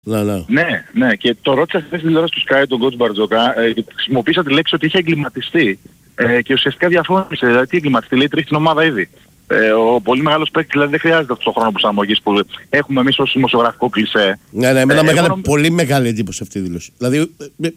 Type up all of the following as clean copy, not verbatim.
Ναι, και το ρώτησα στη τηλεόραση του Sky, τον coach Μπαρτζόκα, χρησιμοποίησα τη λέξη ότι είχε εγκληματιστεί και ουσιαστικά διαφώνησε, δηλαδή τι εγκληματιστεί, λέει τρίτη στην ομάδα ήδη. Ο πολύ μεγάλος παίκτης δηλαδή δεν χρειάζεται αυτό το χρόνο προσαρμογής που έχουμε εμείς ως δημοσιογραφικό κλισέ. Ναι, εμένα με έκανε πολύ μεγάλη εντύπωση αυτή η δήλωση. Δηλαδή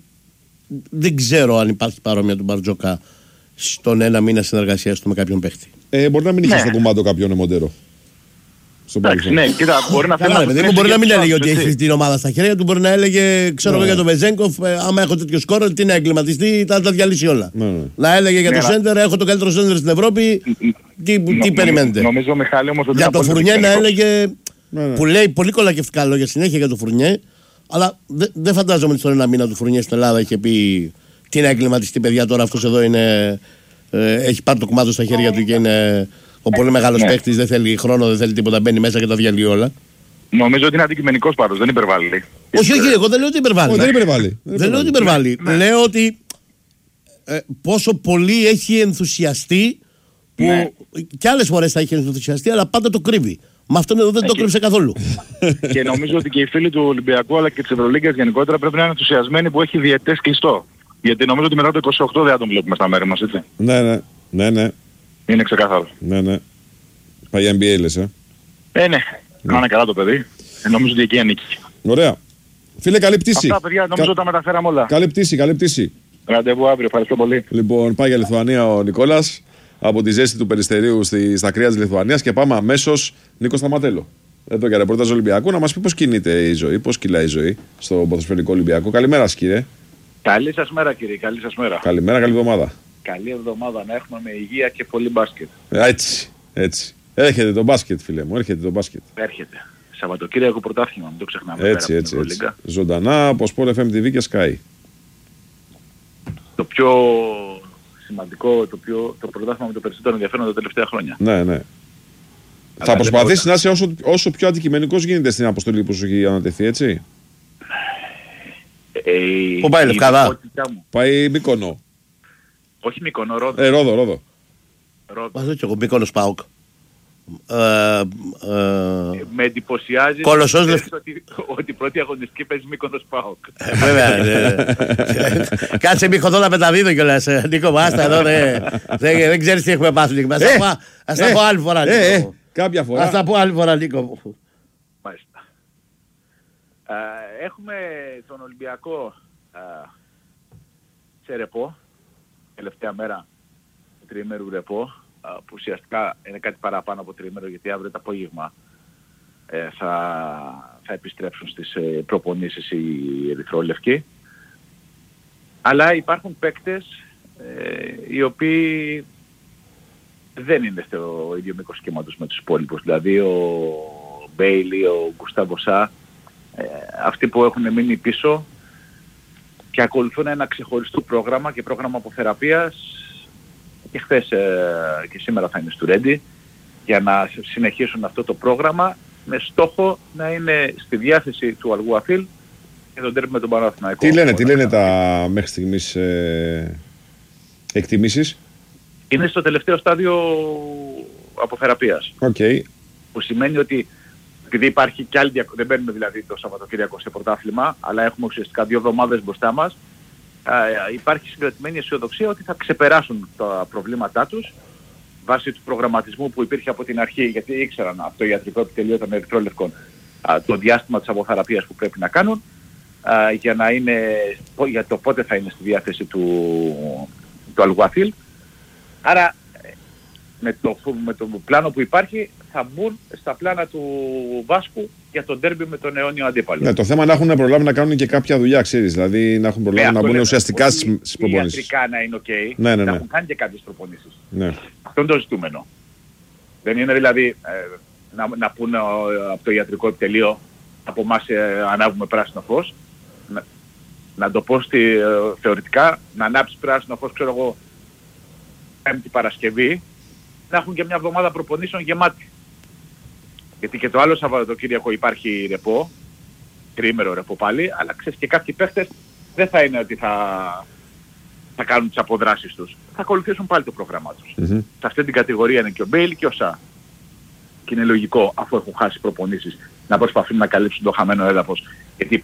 δεν ξέρω αν υπάρχει παρόμοια του Μπαρτζόκα στον ένα μήνα συνεργασίας του με κάποιον παίκτη. Μπορεί να μην είχε στο κουμάντο κάποιον Μοντέρο. Εντάξει, ναι, κοίτα, μπορεί να θέλει. Μπορεί να μην έλεγε ότι έχει την ομάδα στα χέρια του, μπορεί να έλεγε, ξέρω εγώ για τον Βεζέγκοφ, άμα έχω τέτοιο σκόρ, τι να εγκληματιστεί, θα τα διαλύσει όλα. Να έλεγε για το σέντερ, έχω το καλύτερο σέντερ στην Ευρώπη, τι περιμένετε. Νομίζω, Μιχάλη, όμως ότι για το Φουρνιέ να έλεγε, που λέει πολύ κολακευτικά λόγια συνέχεια για το Φουρνιέ, αλλά δεν φαντάζομαι ότι στον ένα μήνα του Φουρνιέ στην Ελλάδα είχε πει τι να εγκληματιστεί, παιδιά, τώρα αυτό εδώ έχει πάρει το κομμάτι στα χέρια του και είναι. Ο πολύ μεγάλος παίκτης, δεν θέλει χρόνο, δεν θέλει τίποτα, μπαίνει μέσα και τα διαλύει όλα. Νομίζω ότι είναι αντικειμενικός πάντως, δεν υπερβάλλει. Όχι, εγώ δεν λέω ότι υπερβάλλει. Δεν λέω ότι υπερβάλλει. Λέω ότι πόσο πολύ έχει ενθουσιαστεί, που κι άλλες φορές θα έχει ενθουσιαστεί, αλλά πάντα το κρύβει. Με αυτόν εδώ δεν το κρύψε καθόλου. Και νομίζω ότι και οι φίλοι του Ολυμπιακού αλλά και της Ευρωλίγκας γενικότερα πρέπει να είναι ενθουσιασμένοι που έχει διαιτές κλειστό. Γιατί νομίζω ότι μετά το 28 δεν τον βλέπουμε στα μέρη μας, έτσι. Ναι. Είναι ξεκάθαρο. Ναι. Πάει NBA λες, ναι. Να είναι καλά το παιδί. Νομίζω ότι εκεί ανήκει. Ωραία. Φίλε, καλή πτήση. Αυτά, παιδιά, νομίζω τα μεταφέραμε όλα. Καλή πτήση. Ραντεβού αύριο, ευχαριστώ πολύ. Λοιπόν, πάει για Λιθουανία ο Νικόλας από τη ζέστη του Περιστερίου στα κρύα της Λιθουανίας και πάμε αμέσως Νίκο Σταματέλο. Εδώ για ρεπορτάζ Ολυμπιακού να μας πει πώς κινείται η ζωή, πώς κυλάει η ζωή στο ποδοσφαιρικό Ολυμπιακό. Καλημέρα σας, κύριε. Καλή σας μέρα, κύριε. Καλή σας μέρα. Καλημέρα, καλή εβδομάδα. Καλή εβδομάδα να έχουμε με υγεία και πολύ μπάσκετ. Έτσι. Έρχεται το μπάσκετ, φίλε μου, έρχεται. Έρχεται. Σαββατοκύριακο πρωτάθλημα, μην το ξεχνάμε. Έτσι. Ζωντανά από Sport FM TV και Sky. Το πιο σημαντικό, το πρωτάθλημα με το περισσότερο ενδιαφέρον τα τελευταία χρόνια. Ναι. Θα προσπαθήσει να είσαι όσο πιο αντικειμενικός γίνεται στην αποστολή που σου έχει ανατεθεί, έτσι. Πού πάει η Λευκάδα? Πάει Μύκονο. Όχι Μύκονο, Ρόδο. Ρόδο. Μας δω και εγώ Μύκονος ΠΑΟΚ. Με εντυπωσιάζει ότι η πρώτη αγωνιστική παίζει Μύκονος ΠΑΟΚ. Βέβαια. Κάτσε μη χωθώ να μεταδίδω κιόλας. Νίκο, μπάστα εδώ. Δεν ξέρεις τι έχουμε πάθει. Ας τα πω άλλη φορά, Νίκο. Κάποια φορά. Ας τα πω άλλη φορά, Νίκο. Μάλιστα. Έχουμε τον Ολυμπιακό σε ρεπό. Τελευταία μέρα τριήμερου ρεπό, που ουσιαστικά είναι κάτι παραπάνω από τριήμερο, γιατί αύριο το απόγευμα θα επιστρέψουν στις προπονήσεις οι ερυθρόλευκοι. Αλλά υπάρχουν παίκτες οι οποίοι δεν είναι στο ίδιο μήκος κύματος με τους υπόλοιπους. Δηλαδή ο Μπέιλι, ο Γκουστάβο Σα, αυτοί που έχουν μείνει πίσω και ακολουθούν ένα ξεχωριστό πρόγραμμα και πρόγραμμα αποθεραπείας, και χθες και σήμερα θα είναι στο Ρέντι, για να συνεχίσουν αυτό το πρόγραμμα με στόχο να είναι στη διάθεση του Αλγουαφίλ και τον τέρμι με τον Παναθηναϊκό. Τι λένε τα μέχρι στιγμής εκτιμήσεις? Είναι στο τελευταίο στάδιο αποθεραπείας. Okay. Που σημαίνει ότι επειδή υπάρχει και άλλη δεν μπαίνουμε δηλαδή το Σαββατοκύριακο σε πρωτάθλημα, αλλά έχουμε ουσιαστικά 2 εβδομάδες μπροστά μας, υπάρχει συγκρατημένη αισιοδοξία ότι θα ξεπεράσουν τα προβλήματά τους βάσει του προγραμματισμού που υπήρχε από την αρχή, γιατί ήξεραν από το ιατρικό επιτελείο των ερυθρόλευκων το διάστημα της αποθεραπείας που πρέπει να κάνουν για το πότε θα είναι στη διάθεση του Αλγουαφίλ. Άρα με το πλάνο που υπάρχει θα μπουν στα πλάνα του Βάσκου για τον ντέρμπι με τον αιώνιο αντίπαλο. Ναι, το θέμα είναι να έχουν προλάβει να κάνουν και κάποια δουλειά, ξέρεις. Δηλαδή να έχουν προλάβει να μπουν ουσιαστικά στις προπονήσεις. Ιατρικά να είναι ok, να έχουν κάνει και κάποιες προπονήσεις. Ναι. Αυτό είναι το ζητούμενο. Δεν είναι δηλαδή να πούνε από το ιατρικό επιτελείο από εμάς ανάβουμε πράσινο φως. Να το πω θεωρητικά, να ανάψει πράσινο φως, ξέρω εγώ, Πέμπτη Παρασκευή, να έχουν και μια εβδομάδα προπονήσεων γεμάτη. Γιατί και το άλλο Σαββατοκύριακο υπάρχει ρεπό, τριήμερο ρεπό πάλι, αλλά ξέρεις και κάποιοι παίχτες δεν θα είναι ότι θα κάνουν τις αποδράσεις τους. Θα ακολουθήσουν πάλι το πρόγραμμά τους. Σε αυτή την κατηγορία είναι και ο Μπέιλι και ο Σα. Και είναι λογικό, αφού έχουν χάσει προπονήσεις να προσπαθούν να καλύψουν το χαμένο έδαφος. Γιατί